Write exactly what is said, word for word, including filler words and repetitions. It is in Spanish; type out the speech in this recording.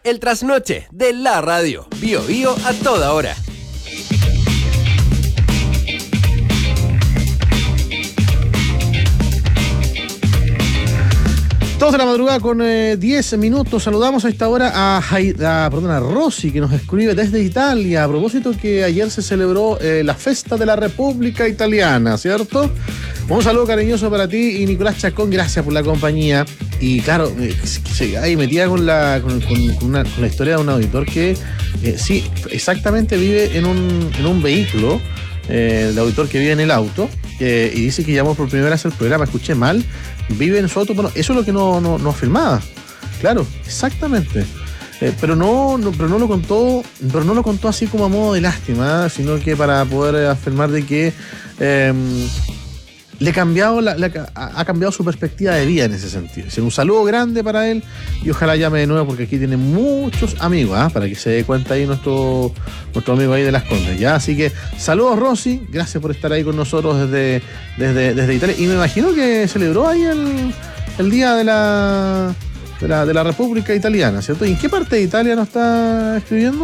El trasnoche de la radio. Bio Bio a toda hora. Dos de la madrugada con eh, diez minutos. Saludamos a esta hora a, a, perdón, a Rosy, que nos escribe desde Italia. A propósito que ayer se celebró eh, la Festa de la República Italiana, ¿cierto? Un saludo cariñoso para ti y Nicolás Chacón, gracias por la compañía. Y claro, eh, se, ahí metía con la, con, con, con, una, con la historia de un auditor que eh, sí, exactamente vive en un, en un vehículo. Eh, el auditor que vive en el auto eh, y dice que llamó por primera vez al programa, escuché mal, vive en su auto. Bueno, eso es lo que no, no, no afirmaba. Claro, exactamente. Eh, pero no, no, pero no lo contó, pero no lo contó así como a modo de lástima, sino que para poder afirmar de que eh, le cambiado la, la, ha cambiado su perspectiva de vida en ese sentido. Así, un saludo grande para él y ojalá llame de nuevo porque aquí tiene muchos amigos, ¿eh? Para que se dé cuenta ahí nuestro, nuestro amigo ahí de Las Condes, ¿ya? Así que saludos, Rosy, gracias por estar ahí con nosotros desde, desde, desde Italia. Y me imagino que celebró ahí el, el día de la, de la, de la República Italiana, ¿cierto? ¿Y en qué parte de Italia nos está escribiendo?